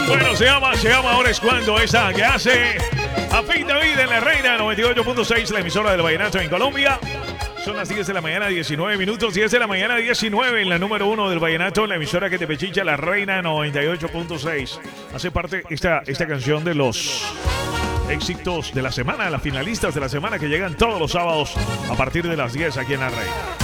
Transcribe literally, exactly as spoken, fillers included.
Bueno, se llama, se llama Ahora es Cuando, esa que hace a fin de vida en la Reina noventa y ocho punto seis, la emisora del vallenato en Colombia. Son las diez de la mañana, diecinueve minutos, diez de la mañana, diecinueve en la número uno del vallenato, la emisora que te pechicha, la Reina noventa y ocho punto seis. Hace parte esta, esta canción de los éxitos de la semana, las finalistas de la semana que llegan todos los sábados a partir de las diez aquí en la Reina.